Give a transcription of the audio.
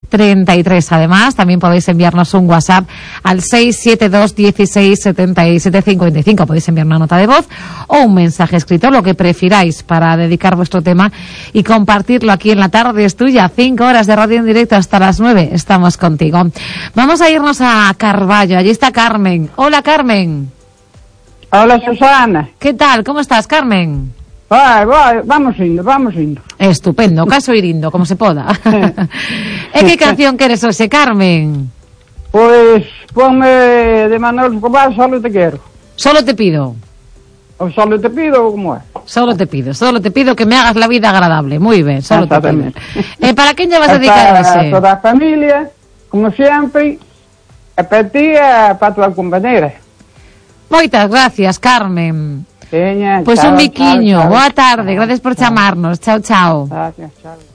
33. Además, también podéis enviarnos un WhatsApp al 672 16 77 55. Podéis enviar una nota de voz o un mensaje escrito, lo que prefiráis, para dedicar vuestro tema y compartirlo aquí en La Tarde es Tuya. 5 horas de radio en directo hasta las 9. Estamos contigo. Vamos a irnos a Carballo. Allí está Carmen. Hola, Carmen. Hola, Susana. ¿Qué tal? ¿Cómo estás, Carmen? Vamos indo. Estupendo, caso irindo, como se poda. E que canción queres hoxe, Carmen? Pois ponme de Manuel Escobar, Solo te quero. Solo te pido. O solo te pido, como é? Solo te pido que me hagas la vida agradable. Muy bien, solo te pido. Para quen lle vas a dedicar hoxe? Para toda a familia, como sempre, e para ti e para a tua compañera. Moitas gracias, Carmen. Pois un biquiño. Boa tarde, gracias por chamarnos. Chao, chao. Gracias, chao.